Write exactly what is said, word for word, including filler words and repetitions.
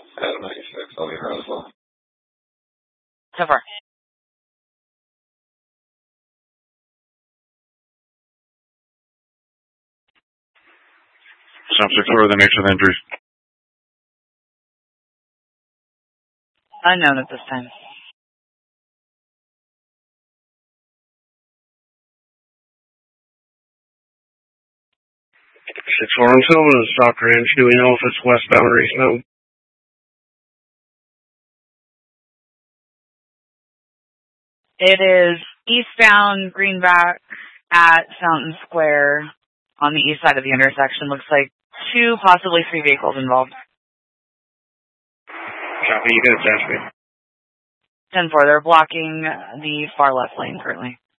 Adam ninety-six, I'll be here as well. So far. South six four, the nature of the injuries. Unknown at this time. six four on Sylvan, Stock Ranch. Do we know if it's westbound or eastbound? It is eastbound Greenback at Fountain Square on the east side of the intersection. Looks like two, possibly three vehicles involved. Copy, you can attach me. ten four, they're blocking the far left lane currently.